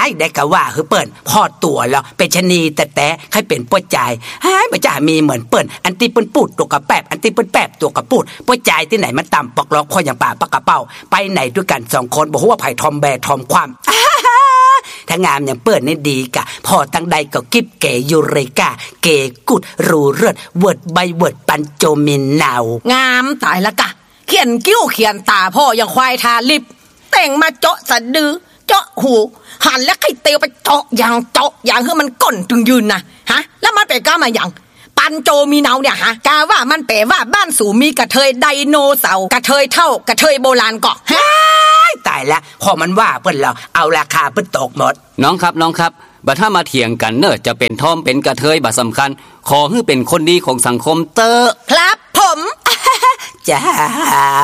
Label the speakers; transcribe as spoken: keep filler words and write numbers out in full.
Speaker 1: ได้กะว่าคือเปิ้นพอตัวแล้วเป็นชนีแต่แต่ใครเป็นป้อจ่ายหายบ่จ่ามีเหมือนเปิ้นอันที่เปิ้นพูดตัวกระแปบอันที่เปิ้นแปบตัวกระพูดป้อจ่ายที่ไหนมันต่ำปอกลอกคออย่างป่าปากกระเป้าไปไหนด้วยกันสองคนบ่ฮู้ว่าไผทอมแบทอมความถ้างามอย่างเปิ้นนี่ดีกะพอตั้งใดก็กิบเกยูเรกาเกกุดรูเริดเวิร์ดใบเวิร์ดปันโจมินนาว
Speaker 2: งามตายละกะเขียนกิ้วเขียนตาพ่ออย่างควายทาลิบแต่งมาเจาะสะดือเจาะหูหันแล้วไข่เตียวไปเจาะอย่างเจาะอย่างคือมันก้นถึงยืนนะฮะแล้วมันไปก้ามาอย่างปันโจมีเนาเนี่ยฮะกาว่ามันแปลว่าบ้านสูมีกระเทยไดโนเสาร์กระเทยเท่ากระเทยโบราณเกาะฮะ
Speaker 1: ตายละพอมันว่าเปิ้นแล้วเอาราคาเปิ้นตกหมด
Speaker 3: น้องครับน้องครับบัดถ้ามาเถียงกันเนอะจะเป็นทอมเป็นกระเทยบ่สำคัญขอให้เป็นคนดีของสังคมเตอ
Speaker 2: ครับผม
Speaker 1: จ้า